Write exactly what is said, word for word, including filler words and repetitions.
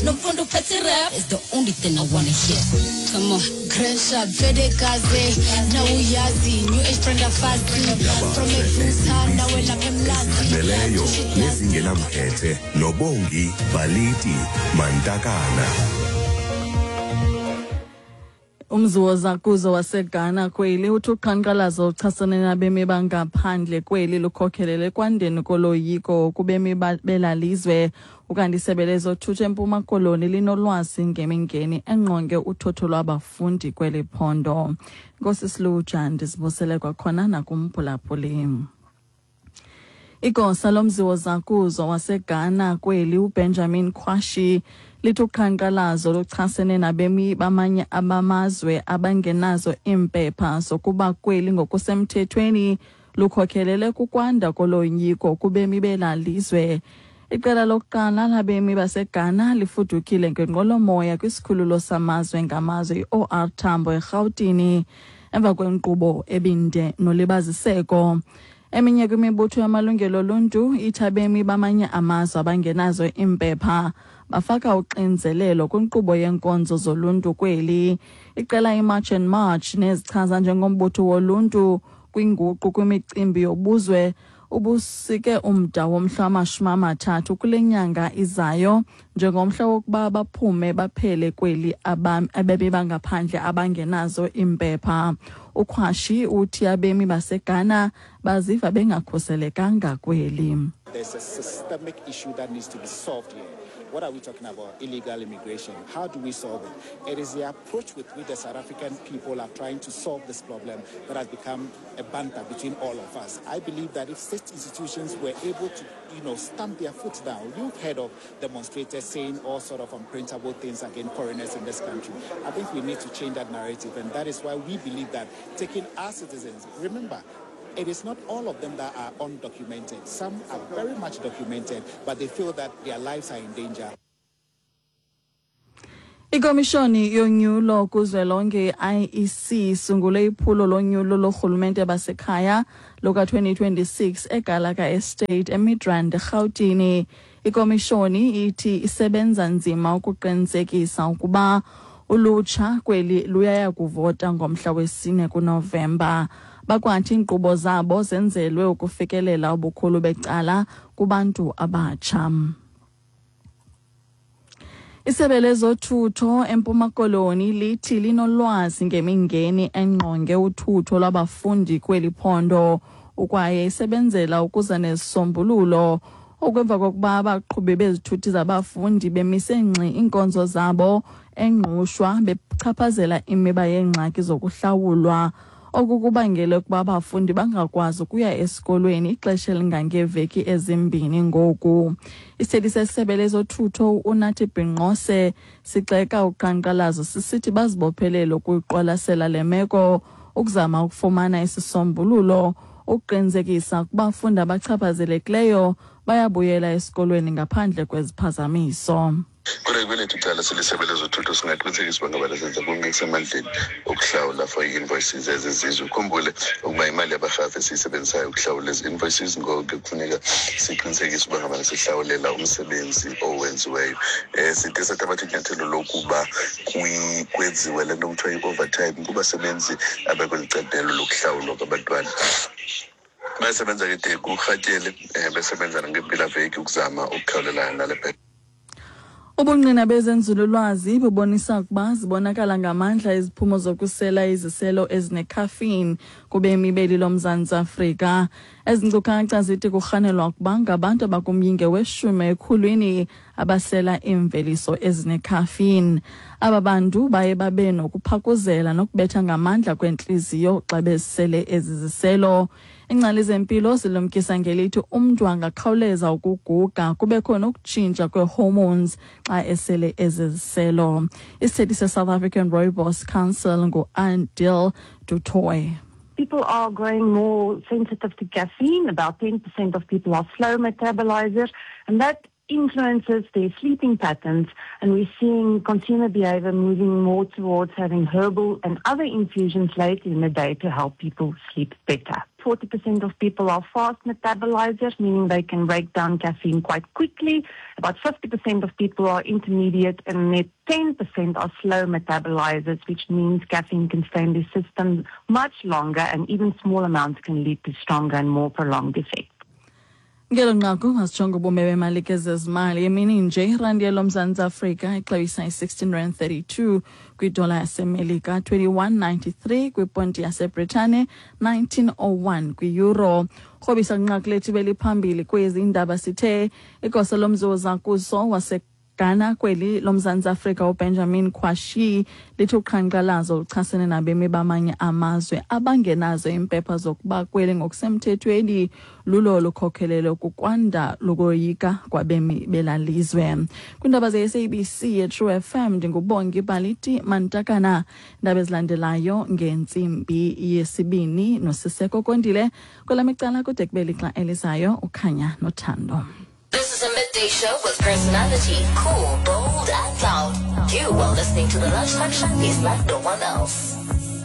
No front of petty rap is the only thing I wanna hear. Come on, crash up, fede kaze. Now we yazi, new age friend of fasti. From a frusa, now we love him lasty. Meleyo, nezingena mkhethe, nobongi, baliti, mantakana. Umzuoza kuzo waseGhana kweli uthi uqhankqalazo uchasene nabemi bangaphandle kweli lukhokhelele kwandeni koloyiko kubemi belalizwe ukanti isebelezo thuthe empuma koloni linolwazi ngemingeni engqonge uthotho lwabafundi kweli phondo. Nkosi Siluja ndizibusele kwakhona nakumphulaphuli. Igosa lomziwoza kuzo waseGhana kweli uBenjamin Kwashi lithi uqhankqalazo luchasene nabemi bamanye abamazwe abangenazo impepha zokuba kweli ngokusemthethweni lukhokhelele kukwanda koloyiko kubemi belalizwe. Iqela lokuqala labemi baseGhana lifudukile ngenqwelomoya kwisikhululo samazwe ngamazwe i-O R Tambo eRhawutini emva kwenkqubo ebinde nolibaziseko. Eminye kwimibutho yamalungelo oluntu ithi abemi bamanye amazwe abangenazo impepha bafaka uxinzelelo kwinkqubo yenkonzo zoluntu kweli. Iqela iMarch and March nezichaza njengombutho woluntu kwinguqu kwimicimbi yobuzwe ubusike umda womhla wamashumi amathathu kule nyanga izayo njengomhla wokuba baphume baphele kweli abemi bangaphandle abangenazo impepha. Ukhwashi uthi abemi baseGhana baziva bengakhuselekanga kweli. There's a systemic issue that needs to be solved here. What are we talking about? Illegal immigration. How do we solve it? It is the approach with which the South African people are trying to solve this problem that has become a banter between all of us. I believe that if state institutions were able to, you know, stamp their foot down, you've heard of demonstrators saying all sort of unprintable things against foreigners in this country. I think we need to change that narrative, and that is why we believe that taking our citizens, remember, it is not all of them that are undocumented. Some are very much documented, but they feel that their lives are in danger. Ikomishoni yonyulo kuzwelonke I E C sungule iphulo lonyulo lorhulumente basekhaya loka twenty twenty-six eGallagher Estate eMidrand eRhawutini. Ikomishoni ithi isebenza nzima ukuqinisekisa ukuba ulutsha kweli luyaya kuvota ngomhla wesine kuNovemba. Bakwathi inkqubo zabo zenzelwe ukufikelela ubukhulu becala kubantu abatsha. Isebelezo thutho empuma koloni lithi linolwazi ngemingeni engqonge uthutho lwabafundi kweli phondo ukwaye isebenzela ukuza nezisombululo okwemva kokuba abaqhubi bezithuthi zabafundi bemise ngqi inkonzo zabo engqushwa bechaphazela imiba yengxaki zokuhlawulwa okukubangele ukuba abafundi bangakwazi ukuya esikolweni ixesha elingangeveki ezimbini ngoku. Iseli sesebelezo thutho uNathi Bhinqose sixeka uqhankqalazo sisithi bazibophelele ukuyiqwalasela le meko ukuzama ukufumana isisombululo ukuqinisekisa ukuba abafundi abachaphazelekileyo bayabuyela esikolweni ngaphandle kweziphazamiso. Kodwa kwelithu icala silisebelezo thutho singaqinisekisa ukuba ngaba lesenza konke kusemandleni ukuhlawula for i-invoices ezizizwe. Ukhumbule ukuba imali yabarhafi esiyisebenzisayo ukuhlawula ezi invoices ngoku kufuneka siqinisekise ukuba ngaba sihlawulela umsebenzi owenziweyo. Eh sithe sathabatha inyathelo lokuba kwenziwe le nto kuthiwa i-overtime kubasebenzi abakwelicandelo lokuhlawulwa kwabantwana. Basebenza ke de kurhatyele besebenza ngempelaveki ukuzama ukukhawulelana nale bheka. Ubungqina bezenzululwazi bubonisa ukuba zibonakala ngamandla iziphumo zokusela iziselo ezine-caffeine kubemi beli loMzantsi Afrika. Ezinkcukacha zithi kurhanelwa ukuba ngabantu abakumyinge weshumi ekhulwini abasela imveliso ezine-caffeine. Aba bantu baye babe nokuphakuzela nokubetha ngamandla kwentliziyo xa besele ezi ziselo. Ingcali zempilo zilumkisa ngelithi umntu angakhawuleza ukuguga kube khona ukutshintsha kwe-hormones xa esele eziziselo. Isithethi se-South African Rooibos Council ngu-Andile Dutoy. People are growing more sensitive to caffeine. About ten percent of people are slow metabolizers, and that influences their sleeping patterns, and we're seeing consumer behavior moving more towards having herbal and other infusions late in the day to help people sleep better. forty percent of people are fast metabolizers, meaning they can break down caffeine quite quickly. About fifty percent of people are intermediate, and then ten percent are slow metabolizers, which means caffeine can stay in the system much longer, and even small amounts can lead to stronger and more prolonged effects. Ngelo nqaku asijonga ubume bemalike zezimali emini nje irandi yelomzantsi Afrika ixabisa i-sixteen rand thirty-two kwidola yasemelika, twenty-one ninety-three kwiponti yaseBritane, nineteen oh one kwi-euro. Rhobisa nqaku lethi beliphambili kwezi indaba sithe igosa lomzoza kuso wase Ghana kweli lomzantsi Afrika uBenjamin Kwashi lithi uqhankqalazo luchasene nabemi bamanye amazwe abangenazo impepha zokuba kweli ngokusemthethweni lulo lukhokhelelo kukwanda lokoyika kwabemi belalizwe. Kwindaba ze-S A B C ye-True F M ndingubongi Baliti Mantakana. Indaba ezilandelayo ngentsimbi yesibini nosiseko Kondile kwelamicala kude kube lixa elizayo ukhanya nothando. This is a midday show with personality, cool, bold, and loud. You are listening to the Lunchtime Shanties like no one else.